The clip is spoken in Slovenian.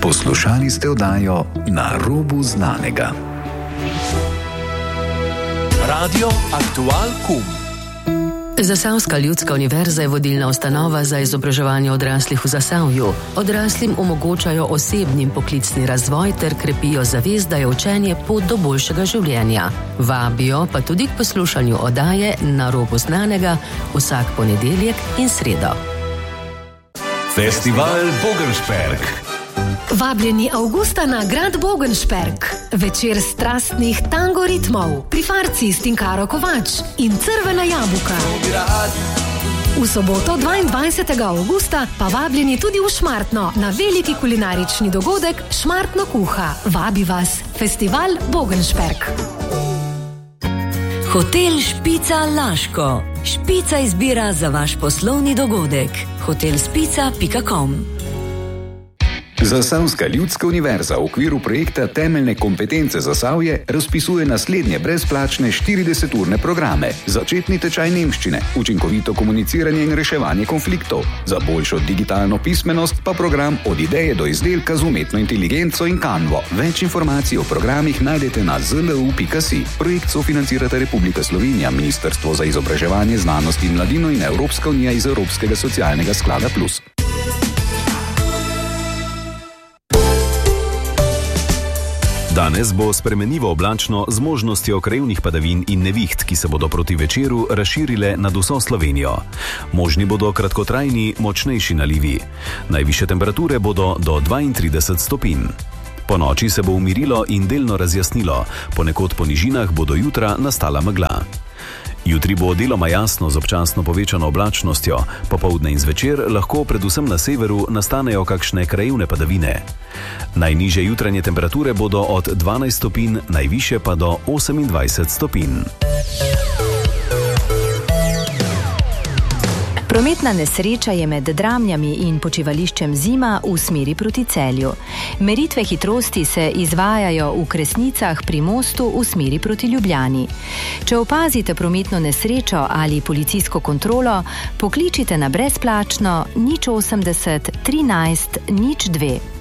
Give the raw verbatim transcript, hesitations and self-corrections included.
Poslušali ste oddajo Na robu znanega. Radio Aktual Kum. Zasavska ljudska univerza je vodilna ustanova za izobraževanje odraslih v Zasavju. Odraslim omogočajo osebni in poklicni razvoj ter krepijo zavest, da je učenje pot do boljšega življenja. Vabijo pa tudi k poslušanju oddaje Na robu znanega vsak ponedeljek in sredo. Festival Bogenšperk. Vabljeni avgusta na Grad Bogenšperk. Večer strastnih tango ritmov, prifarci s Tinkaro Kovač in Crvena jabuka. V soboto dvaindvajsetega avgusta pa vabljeni tudi v Šmartno na veliki kulinarični dogodek Šmartno kuha. Vabi vas Festival Bogenšperk. Hotel Špica Laško. Špica izbira za vaš poslovni dogodek. hotel spica pika com. Zasavska ljudska univerza v okviru projekta Temeljne kompetence Zasavje razpisuje naslednje brezplačne štirideseturne programe. Začetni tečaj nemščine, učinkovito komuniciranje in reševanje konfliktov. Za boljšo digitalno pismenost pa program Od ideje do izdelka z umetno inteligenco in Canvo. Več informacij o programih najdete na zl u pika si. Projekt sofinancirata Republika Slovenija, Ministrstvo za izobraževanje, znanost in mladino in Evropska unija iz Evropskega socialnega sklada plus. Danes bo spremenljivo oblačno z možnostjo krajevnih padavin in neviht, ki se bodo proti večeru razširile nad vso Slovenijo. Možni bodo kratkotrajni, močnejši nalivi. Najvišje temperature bodo do dvaintrideset stopinj. Po noči se bo umirilo in delno razjasnilo, ponekod po nižinah bo do jutra nastala megla. Jutri bo deloma jasno z občasno povečano oblačnostjo, popoldne in zvečer lahko predvsem na severu nastanejo kakšne krajevne padavine. Najnižje jutranje temperature bodo od dvanajst stopinj, najvišje pa do osemindvajset stopinj. Prometna nesreča je med Dramljami in počivališčem Zima v smeri proti Celju. Meritve hitrosti se izvajajo v Kresnicah pri mostu v smeri proti Ljubljani. Če opazite prometno nesrečo ali policijsko kontrolo, pokličite na brezplačno nič osemdeset trinajst nič dve.